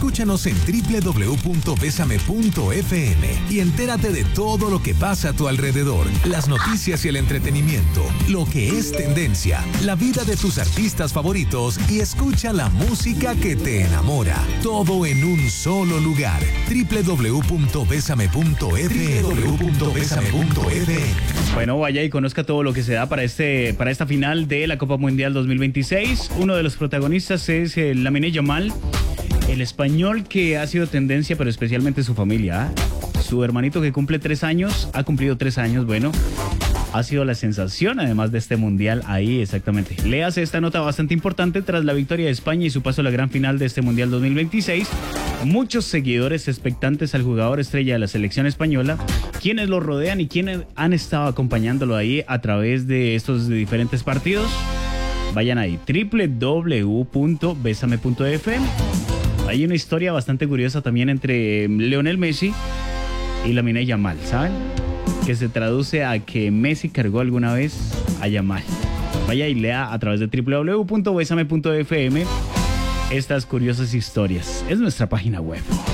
Escúchanos en www.besame.fm y entérate de todo lo que pasa a tu alrededor, las noticias y el entretenimiento, lo que es tendencia, la vida de tus artistas favoritos y escucha la música que te enamora. Todo en un solo lugar. www.besame.fm. Bueno, vaya y conozca todo lo que se da para esta final de la Copa Mundial 2026. Uno de los protagonistas es Lamine Yamal, el español que ha sido tendencia, pero especialmente su familia. Su hermanito que cumple 3 años, ha cumplido 3 años, bueno, ha sido la sensación además de este mundial ahí, exactamente. Le hace esta nota bastante importante tras la victoria de España y su paso a la gran final de este mundial 2026. Muchos seguidores expectantes al jugador estrella de la selección española, quienes lo rodean y quienes han estado acompañándolo ahí a través de estos diferentes partidos. Vayan ahí, www.besame.fm. Hay una historia bastante curiosa también entre Lionel Messi y Lamine Yamal, ¿saben? Que se traduce a que Messi cargó alguna vez a Yamal. Vaya y lea a través de www.besame.fm estas curiosas historias. Es nuestra página web.